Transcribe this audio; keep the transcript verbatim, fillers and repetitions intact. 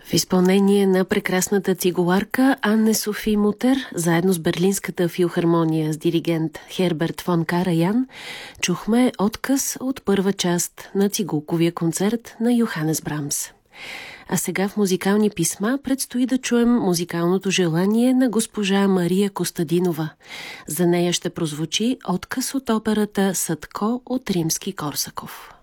В изпълнение на прекрасната цигуларка Анне Софи Мутер, заедно с Берлинската филхармония с диригент Херберт фон Караян, чухме откъс от първа част на цигулковия концерт на Йоханес Брамс. А сега в музикални писма предстои да чуем музикалното желание на госпожа Мария Костадинова. За нея ще прозвучи откъс от операта «Садко» от Римски-Корсаков.